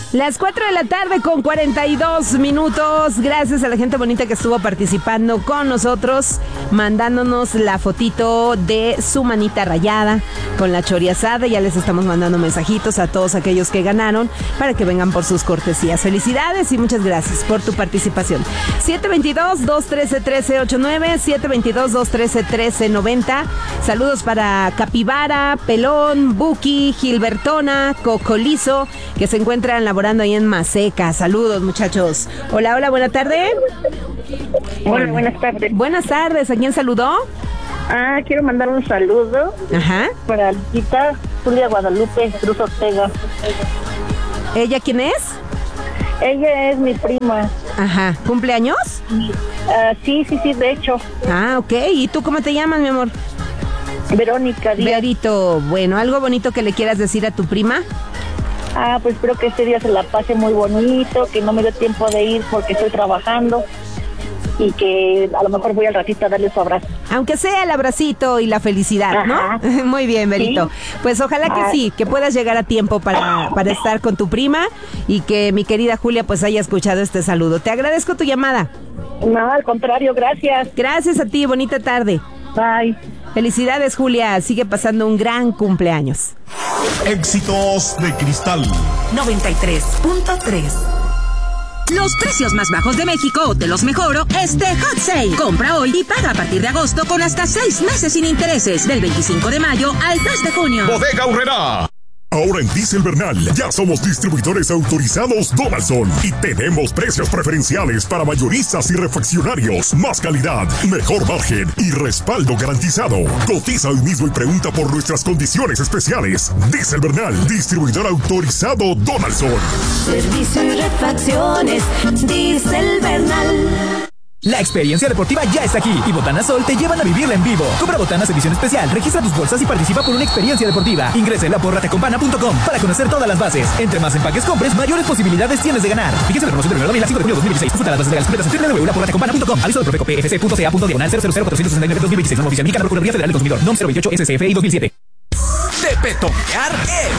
Las 4 de la tarde con 42 minutos. Gracias a la gente bonita que estuvo participando con nosotros, mandándonos la fotito de su manita rayada con la choriazada. Ya les estamos mandando mensajitos a todos aquellos que ganaron para que vengan por sus cortesías. Felicidades y muchas gracias por tu participación. 722-213-1389, 722-213-1390. Saludos para Capibara, Pelón, Buki, Gilbertona, Cocolizo, que se encuentran laborando ahí en Maseca. Saludos, muchachos. Hola, hola, buena tarde. Hola, buenas tardes. Buenas tardes. ¿A quién saludó? Quiero mandar un saludo. Ajá. Para Lupita Julia Guadalupe Cruz Ortega. ¿Ella quién es? Ella es mi prima. Ajá. ¿Cumpleaños? Sí, de hecho. Ok. ¿Y tú cómo te llamas, mi amor? Verónica Díaz. Verito. Bueno, ¿algo bonito que le quieras decir a tu prima? Pues espero que este día se la pase muy bonito, que no me dé tiempo de ir porque estoy trabajando y que a lo mejor voy al ratito a darle su abrazo. Aunque sea el abracito y la felicidad, Ajá. ¿no? Muy bien, Verito. Sí. Pues ojalá que sí, que puedas llegar a tiempo para estar con tu prima y que mi querida Julia pues haya escuchado este saludo. Te agradezco tu llamada. No, al contrario, gracias. Gracias a ti, bonita tarde. Bye. Felicidades, Julia. Sigue pasando un gran cumpleaños. Éxitos de Cristal 93.3. Los precios más bajos de México te los mejoro Hot Sale. Compra hoy y paga a partir de agosto con hasta 6 meses sin intereses, del 25 de mayo al 3 de junio. Bodega Aurrerá. Ahora en Diesel Bernal ya somos distribuidores autorizados Donaldson y tenemos precios preferenciales para mayoristas y refaccionarios. Más calidad, mejor margen y respaldo garantizado. Cotiza hoy mismo y pregunta por nuestras condiciones especiales. Diesel Bernal, distribuidor autorizado Donaldson. Servicio y refacciones, Diesel Bernal. La experiencia deportiva ya está aquí y Botanas Sol te llevan a vivirla en vivo. Compra Botanas edición especial, registra tus bolsas y participa por una experiencia deportiva. Ingresa en laporratecompana.com para conocer todas las bases. Entre más empaques compres, mayores posibilidades tienes de ganar. Fíjense la promoción del 1 de 5 de junio 2016. Consulta las bases legales completas en www.laporratecompana.com. Aviso del Profeco PFC.ca.diagonal 000469 2016. Nueva oficina mexicana Procuraduría Federal del Consumidor. NOM 028 SCFI 2007. De petonear